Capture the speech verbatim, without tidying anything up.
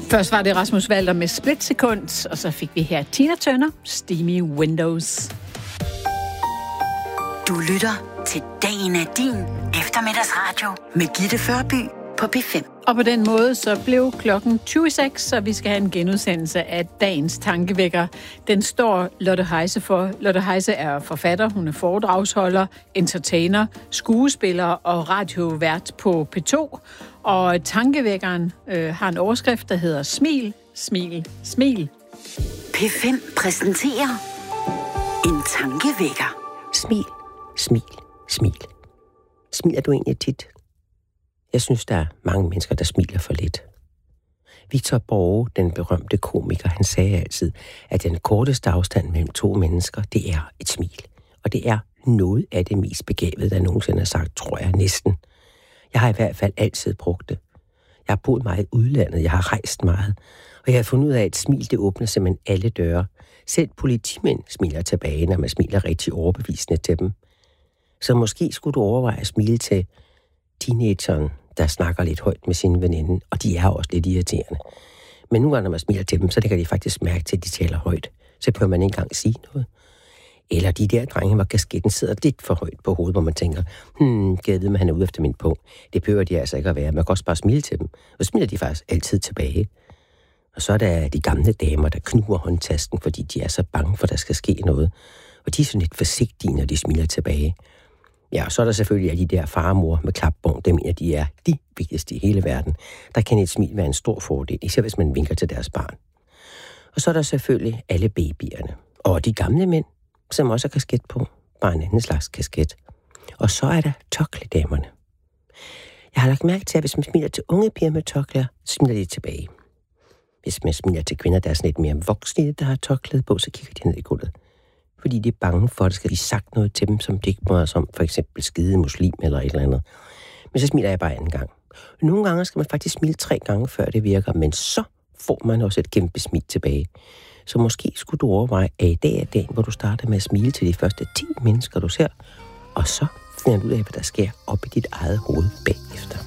Først var det Rasmus Walter med Splitsekund, og så fik vi her Tina Turner, Steamy Windows. Du lytter til Dagen er din eftermiddagsradio med Gitte Førby på P fem. Og på den måde så blev klokken tyve i seks, så vi skal have en genudsendelse af dagens tankevækker. Den står Lotte Heise for. Lotte Heise er forfatter, hun er foredragsholder, entertainer, skuespiller og radiovært på P to. Og tankevækkeren øh, har en overskrift, der hedder Smil, smil, smil. P fem præsenterer en tankevækker. Smil, smil, smil. Smiler du egentlig tit? Jeg synes, der er mange mennesker, der smiler for lidt. Victor Borge, den berømte komiker, han sagde altid, at den korteste afstand mellem to mennesker, det er et smil. Og det er noget af det mest begavede, der nogensinde har sagt, tror jeg næsten. Jeg har i hvert fald altid brugt det. Jeg har boet meget i udlandet, jeg har rejst meget, og jeg har fundet ud af, at et smil, det åbner simpelthen alle døre. Selv politimænd smiler tilbage, når man smiler rigtig overbevisende til dem. Så måske skulle du overveje at smile til teenageren, der snakker lidt højt med sin veninde, og de er også lidt irriterende. Men nogle gange, når man smiler til dem, så kan de faktisk mærke til, at de taler højt. Så behøver man ikke engang sige noget. Eller de der drenge, hvor kasketten sidder lidt for højt på hovedet, hvor man tænker, hmm, kan jeg vide, at han er ude efter min punkt. Det behøver de altså ikke at være. Man kan også bare smile til dem. Og så smiler de faktisk altid tilbage. Og så er der de gamle damer, der knuger håndtasken, fordi de er så bange for, at der skal ske noget. Og de er sådan lidt forsigtige, når de smiler tilbage. Ja, og så er der selvfølgelig alle de der far og mor med klapbånd. Dem mener, de er de vigtigste i hele verden. Der kan et smil være en stor fordel, især hvis man vinker til deres barn. Og så er der selvfølgelig alle babyerne. Og de gamle mænd, som også har kasket på. Bare en anden slags kasket. Og så er der tørklædamerne. Jeg har lagt mærke til, at hvis man smiler til unge piger med tørklæder, smiler de tilbage. Hvis man smiler til kvinder, der er sådan lidt mere voksne, der har tørklæde på, så kigger de ned i gulvet. Fordi de er bange for, at der skal de sagt noget til dem, som det ikke må som for eksempel skide muslim eller et eller andet. Men så smiler jeg bare anden gang. Nogle gange skal man faktisk smile tre gange, før det virker, men så får man også et kæmpe smil tilbage. Så måske skulle du overveje, at i dag er dagen, hvor du starter med at smile til de første ti mennesker, du ser, og så finder du ud af, hvad der sker op i dit eget hoved bagefter.